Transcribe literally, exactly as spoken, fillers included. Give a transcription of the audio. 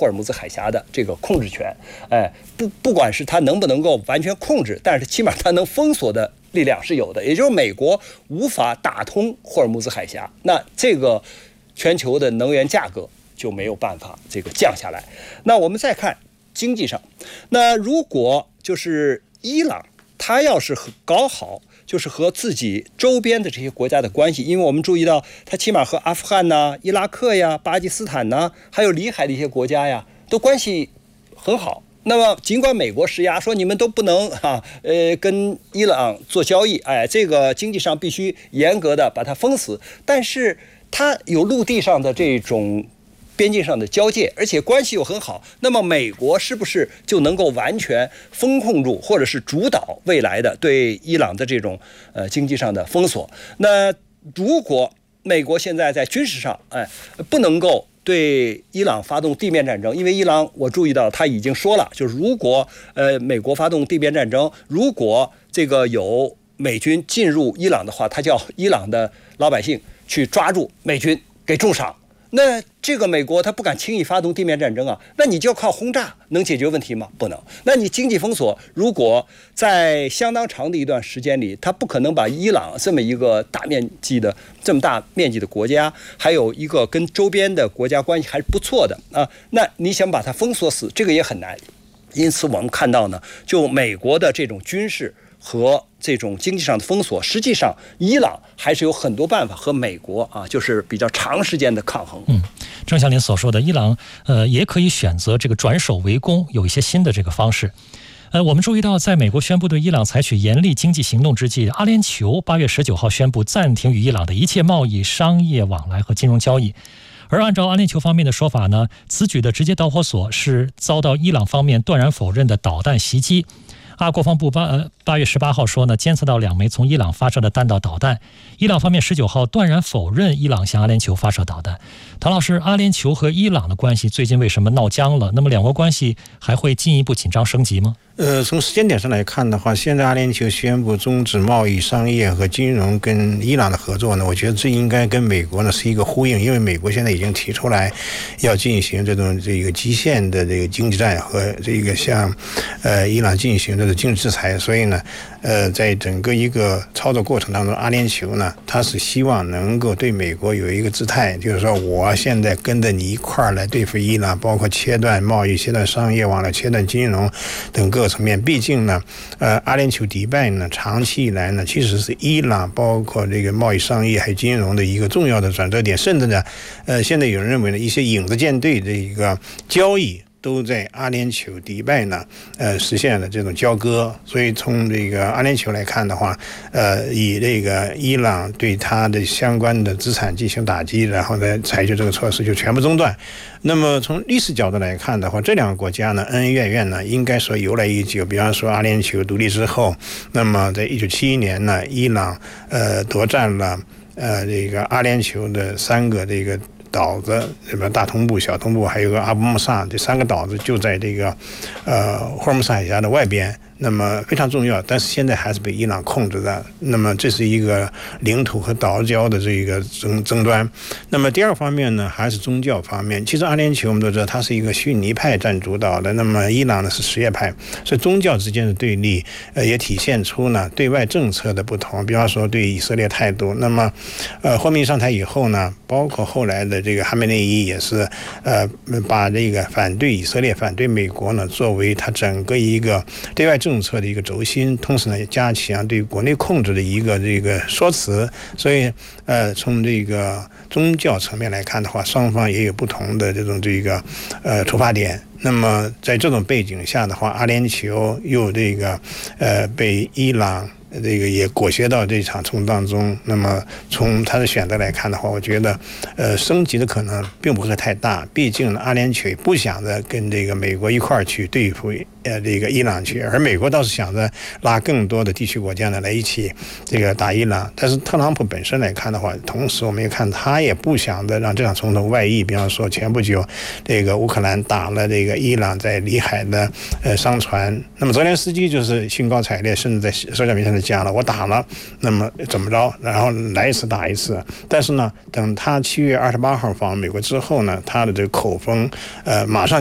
霍尔木兹海峡的这个控制权。哎，不不管是它能不能够完全控制，但是起码它能封锁的力量是有的。也就是美国无法打通霍尔木兹海峡，那这个全球的能源价格就没有办法这个降下来。那我们再看经济上，那如果就是伊朗，它要是搞好，就是和自己周边的这些国家的关系，因为我们注意到，它起码和阿富汗呐、伊拉克呀、巴基斯坦呐，还有里海的一些国家呀，都关系很好。那么，尽管美国施压说你们都不能啊，呃，跟伊朗做交易，哎，这个经济上必须严格的把它封死，但是它有陆地上的这种边境上的交界，而且关系又很好，那么美国是不是就能够完全封控住，或者是主导未来的对伊朗的这种呃经济上的封锁？那如果美国现在在军事上，哎，不能够对伊朗发动地面战争，因为伊朗我注意到他已经说了，就是如果呃美国发动地面战争，如果这个有美军进入伊朗的话，他叫伊朗的老百姓去抓住美军给重赏。那这个美国他不敢轻易发动地面战争啊，那你就要靠轰炸能解决问题吗？不能。那你经济封锁，如果在相当长的一段时间里，他不可能把伊朗这么一个大面积的这么大面积的国家，还有一个跟周边的国家关系还是不错的啊，那你想把它封锁死，这个也很难。因此我们看到呢，就美国的这种军事和这种经济上的封锁，实际上伊朗还是有很多办法和美国啊，就是比较长时间的抗衡。 嗯，正像您所说的，伊朗呃也可以选择这个转守为攻，有一些新的这个方式。呃，我们注意到，在美国宣布对伊朗采取严厉经济行动之际，阿联酋八月十九号宣布暂停与伊朗的一切贸易、商业往来和金融交易。而按照阿联酋方面的说法呢，此举的直接导火索是遭到伊朗方面断然否认的导弹袭击。阿国防部八呃八月十八号说呢，监测到两枚从伊朗发射的弹道导弹。伊朗方面十九号断然否认伊朗向阿联酋发射导弹。唐老师，阿联酋和伊朗的关系最近为什么闹僵了？那么两国关系还会进一步紧张升级吗？ 呃，从时间点上来看的话，现在阿联酋宣布终止贸易、商业和金融跟伊朗的合作呢，我觉得这应该跟美国呢是一个呼应，因为美国现在已经提出来要进行这种这个基线的这个经济战和这个向呃伊朗进行这个经济制裁，所以呢，呃，在整个一个操作过程当中，阿联酋呢，他是希望能够对美国有一个姿态，就是说我现在跟着你一块儿来对付伊朗，包括切断贸易、切断商业往来、切断金融等各个层面。毕竟呢，呃，阿联酋迪拜呢，长期以来呢，其实是伊朗包括这个贸易、商业还有金融的一个重要的转折点，甚至呢，呃，现在有人认为呢，一些影子舰队的一个交易都在阿联酋迪拜呢，呃，实现了这种交割。所以从这个阿联酋来看的话，呃，以这个伊朗对它的相关的资产进行打击，然后呢采取这个措施就全部中断。那么从历史角度来看的话，这两个国家呢恩恩怨怨呢，应该说由来已久。比方说阿联酋独立之后，那么在一九七一年呢，伊朗呃夺占了呃这个阿联酋的三个这个岛子，什么大通布、小通布，还有个阿布穆萨，这三个岛子就在这个呃霍尔木兹海峡的外边，那么非常重要，但是现在还是被伊朗控制的。那么这是一个领土和岛礁的这个争争端。那么第二方面呢，还是宗教方面。其实阿联酋我们都知道，它是一个逊尼派占主导的，那么伊朗呢是什叶派，所以宗教之间的对立，呃，也体现出呢对外政策的不同。比方说对以色列态度，那么呃，霍梅上台以后呢，包括后来的这个哈梅内伊也是呃把这个反对以色列、反对美国呢作为他整个一个对外政策的一个轴心，同时呢也加强对国内控制的一个这个说辞。所以呃从这个宗教层面来看的话，双方也有不同的这种这个呃出发点。那么在这种背景下的话，阿联酋又这个呃被伊朗这个也裹挟到这场冲突当中。那么从他的选择来看的话，我觉得呃升级的可能并不会太大。毕竟呢，阿联酋不想着跟这个美国一块儿去对付呃这个伊朗去，而美国倒是想着拉更多的地区国家呢来一起这个打伊朗。但是特朗普本身来看的话，同时我们也看他也不想着让这场冲突外溢。比方说前不久这个乌克兰打了这个伊朗在里海的呃商船，那么泽连斯基就是兴高采烈，甚至在社交媒体上讲了我打了，那么怎么着，然后来一次打一次。但是呢，等他七月二十八号访美国之后呢，他的这个口风呃马上